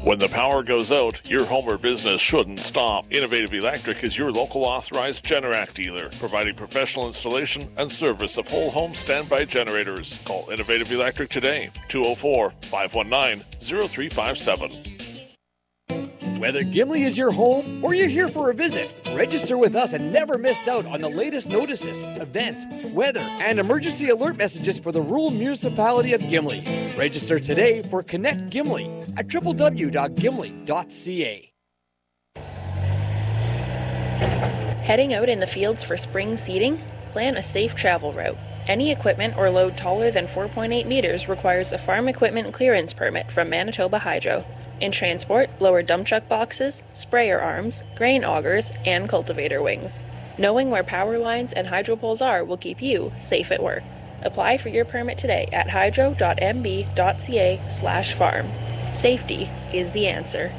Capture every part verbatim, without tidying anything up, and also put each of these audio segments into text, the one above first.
When the power goes out, your home or business shouldn't stop. Innovative Electric is your local authorized Generac dealer, providing professional installation and service of whole home standby generators. Call Innovative Electric today, two oh four, five one nine, oh three five seven. Whether Gimli is your home or you're here for a visit, register with us and never miss out on the latest notices, events, weather, and emergency alert messages for the rural municipality of Gimli. Register today for Connect Gimli at w w w dot gimli dot c a. Heading out in the fields for spring seeding? Plan a safe travel route. Any equipment or load taller than four point eight meters requires a farm equipment clearance permit from Manitoba Hydro. In transport, lower dump truck boxes, sprayer arms, grain augers, and cultivator wings. Knowing where power lines and hydro poles are will keep you safe at work. Apply for your permit today at hydro dot m b dot c a slash farm. Safety is the answer.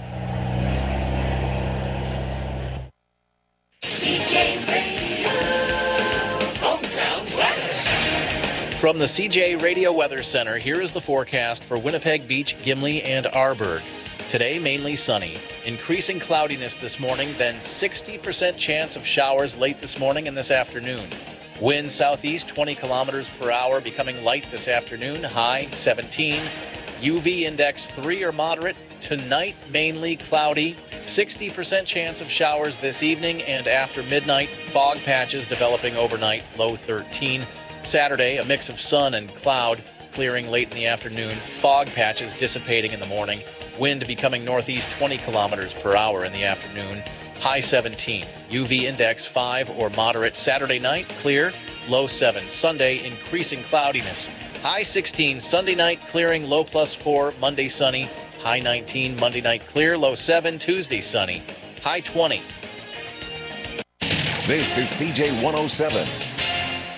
From the C J Radio Weather Center, here is the forecast for Winnipeg Beach, Gimli, and Arborg. Today, mainly sunny. Increasing cloudiness this morning, then sixty percent chance of showers late this morning and this afternoon. Wind southeast twenty kilometers per hour, becoming light this afternoon, high seventeen. U V index three or moderate. Tonight, mainly cloudy. sixty percent chance of showers this evening, and after midnight, fog patches developing overnight, low thirteen. Saturday, a mix of sun and cloud, clearing late in the afternoon. Fog patches dissipating in the morning. Wind becoming northeast twenty kilometers per hour in the afternoon. High seventeen. U V index five or moderate. Saturday night, clear, low seven. Sunday, increasing cloudiness. High sixteen. Sunday night, clearing, low plus four. Monday, sunny. High nineteen. Monday night, clear, low seven. Tuesday, sunny. High twenty. This is C J one oh seven.